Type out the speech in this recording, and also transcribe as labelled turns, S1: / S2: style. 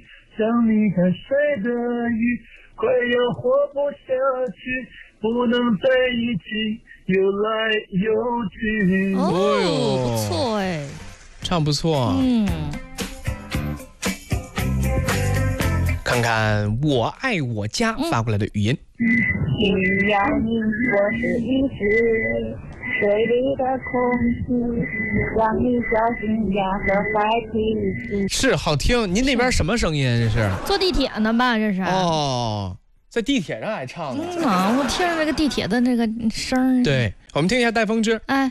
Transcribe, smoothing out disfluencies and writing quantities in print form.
S1: 像你看水的鱼，快要活不下去，不能在一起，游来游去。
S2: 哦，不错哎，
S3: 唱不错。看看我爱我家发过来的语音。
S4: 需要你，我是一只水里的空气，让你小心呀和坏脾气。
S3: 是好听，您那边什么声音？这是
S2: 坐地铁呢吧？这是
S3: 哦，在地铁上还唱呢。
S2: 我听着那个地铁的那个声儿。
S3: 对，我们听一下戴风之。
S2: 哎。